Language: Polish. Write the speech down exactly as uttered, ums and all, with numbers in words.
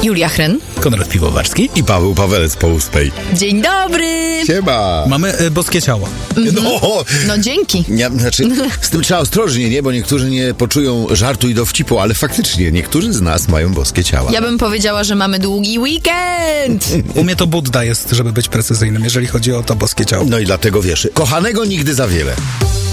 Julia Hren, Konrad Piwowarski i Paweł Pawelec po Uspej. dzień dobry! Siema! Mamy y, boskie ciała. No, No dzięki. nie, znaczy, z tym trzeba ostrożnie, nie? Bo niektórzy nie poczują żartu i dowcipu, ale faktycznie niektórzy z nas mają boskie ciała. Ja bym powiedziała, że mamy długi weekend. U mnie to Budda jest, żeby być precyzyjnym, jeżeli chodzi o to boskie ciało. No i dlatego wiesz, kochanego nigdy za wiele.